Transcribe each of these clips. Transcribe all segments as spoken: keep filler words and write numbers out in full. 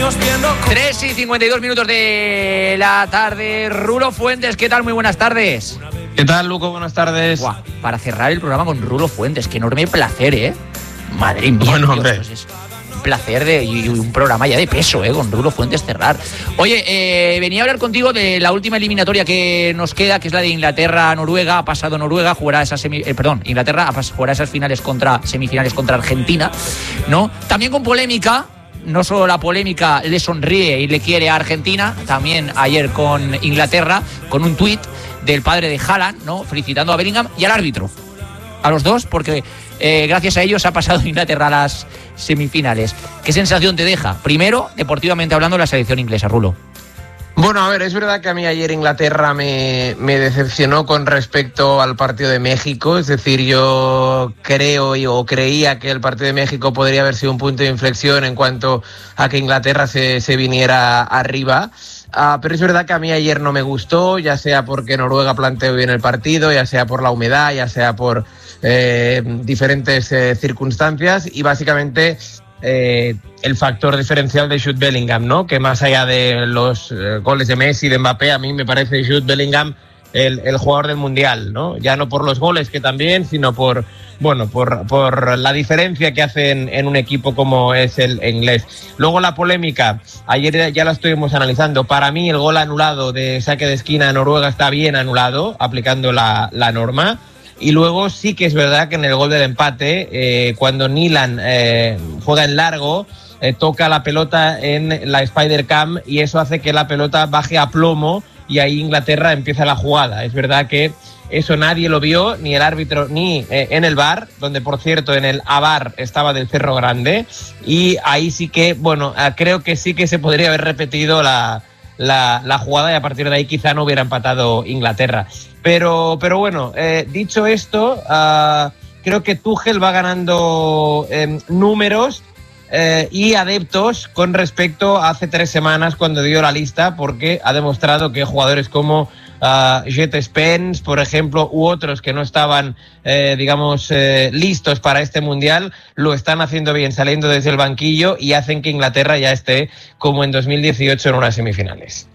años viendo... tres y cincuenta y dos minutos de la tarde. Rulo Fuentes, ¿qué tal? Muy buenas tardes. ¿Qué tal, Luco? Buenas tardes. Buah, para cerrar el programa con Rulo Fuentes, qué enorme placer, ¿eh? Madre mía. Bueno, Dios, hombre. Pues es un placer de, y un programa ya de peso, ¿eh? Con Rulo Fuentes cerrar. Oye, eh, venía a hablar contigo de la última eliminatoria que nos queda, que es la de Inglaterra-Noruega. Ha pasado Noruega, jugará esas semi, eh, perdón, Inglaterra jugará esas finales contra semifinales contra Argentina, ¿no? También con polémica. No solo la polémica le sonríe y le quiere a Argentina, también ayer con Inglaterra, con un tuit del padre de Haaland, ¿no? Felicitando a Bellingham y al árbitro. A los dos, porque eh, gracias a ellos ha pasado Inglaterra a las semifinales. ¿Qué sensación te deja? Primero, deportivamente hablando, la selección inglesa, Rulo. Bueno, a ver, es verdad que a mí ayer Inglaterra me, me decepcionó con respecto al partido de México. Es decir, yo creo y, o creía que el partido de México podría haber sido un punto de inflexión en cuanto a que Inglaterra se, se viniera arriba. Uh, pero es verdad que a mí ayer no me gustó, ya sea porque Noruega planteó bien el partido, ya sea por la humedad, ya sea por eh, diferentes eh, circunstancias y básicamente... Eh, el factor diferencial de Jude Bellingham, ¿no? Que más allá de los eh, goles de Messi, de Mbappé, a mí me parece Jude Bellingham el, el jugador del Mundial, ¿no? Ya no por los goles, que también, sino por, bueno, por, por la diferencia que hace en, en un equipo como es el inglés. Luego la polémica, ayer ya la estuvimos analizando. Para mí el gol anulado de saque de esquina a Noruega está bien anulado, aplicando la, la norma. Y luego sí que es verdad que en el gol del empate, eh, cuando Nilan eh, juega en largo, eh, toca la pelota en la Spider-Cam y eso hace que la pelota baje a plomo y ahí Inglaterra empieza la jugada. Es verdad que eso nadie lo vio, ni el árbitro, ni eh, en el V A R, donde por cierto en el A V A R estaba del Cerro Grande, y ahí sí que, bueno, eh, creo que sí que se podría haber repetido la... La, la jugada y a partir de ahí quizá no hubiera empatado Inglaterra. Pero, pero bueno, eh, dicho esto, uh, creo que Tuchel va ganando eh, números eh, y adeptos con respecto a hace tres semanas cuando dio la lista, porque ha demostrado que jugadores como Uh, Jet Spence, por ejemplo, u otros que no estaban, eh, digamos, eh, listos para este mundial, lo están haciendo bien, saliendo desde el banquillo y hacen que Inglaterra ya esté como en dos mil dieciocho en unas semifinales.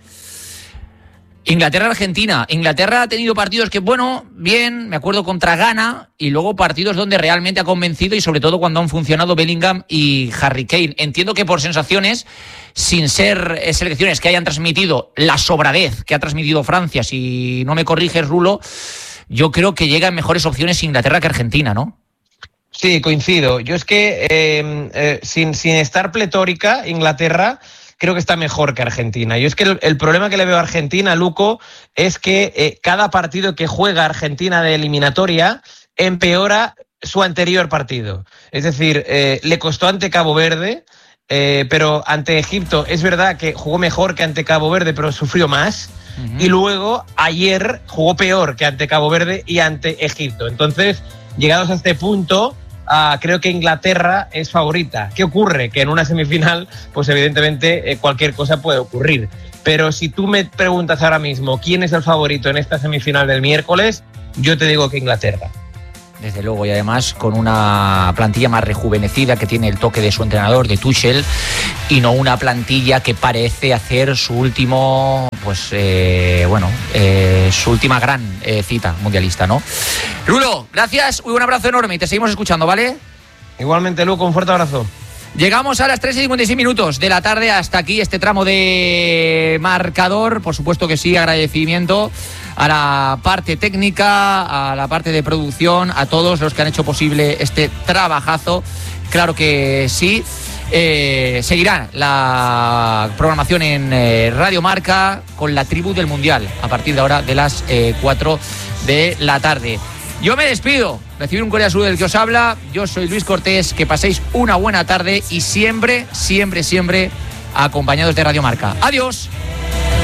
Inglaterra-Argentina. Inglaterra ha tenido partidos que, bueno, bien, me acuerdo contra Ghana, y luego partidos donde realmente ha convencido y sobre todo cuando han funcionado Bellingham y Harry Kane. Entiendo que por sensaciones, sin ser selecciones que hayan transmitido la sobradez que ha transmitido Francia, si no me corriges, Rulo, yo creo que llegan mejores opciones Inglaterra que Argentina, ¿no? Sí, coincido. Yo es que eh, eh, sin, sin estar pletórica, Inglaterra... creo que está mejor que Argentina. Yo es que el, el problema que le veo a Argentina, Luco, es que eh, cada partido que juega Argentina de eliminatoria empeora su anterior partido. Es decir, eh, le costó ante Cabo Verde, eh, pero ante Egipto es verdad que jugó mejor que ante Cabo Verde, pero sufrió más. Uh-huh. Y luego ayer jugó peor que ante Cabo Verde y ante Egipto. Entonces, llegados a este punto... Uh, creo que Inglaterra es favorita. ¿Qué ocurre? Que en una semifinal, pues evidentemente eh, cualquier cosa puede ocurrir. Pero si tú me preguntas ahora mismo quién es el favorito en esta semifinal del miércoles, yo te digo que Inglaterra. Desde luego, y además con una plantilla más rejuvenecida que tiene el toque de su entrenador, de Tuchel, y no una plantilla que parece hacer su último, pues eh, bueno, eh, su última gran eh, cita mundialista, ¿no? Rulo, gracias, un abrazo enorme y te seguimos escuchando, ¿vale? Igualmente, Luco, un fuerte abrazo. Llegamos a las tres y cincuenta y seis minutos de la tarde, hasta aquí este tramo de marcador. Por supuesto que sí, agradecimiento a la parte técnica, a la parte de producción, a todos los que han hecho posible este trabajazo. Claro que sí. Eh, seguirá la programación en eh, Radio Marca con la tribu del Mundial a partir de ahora de las eh, cuatro de la tarde. Yo me despido, recibir un cordial saludo del que os habla. Yo soy Luis Cortés, que paséis una buena tarde y siempre, siempre, siempre acompañados de Radio Marca. Adiós.